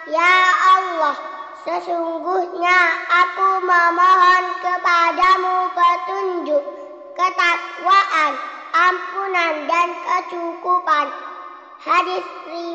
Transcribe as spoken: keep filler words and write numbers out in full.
Ya Allah, sesungguhnya aku memohon kepadamu petunjuk, ketakwaan, ampunan dan kecukupan. Hadis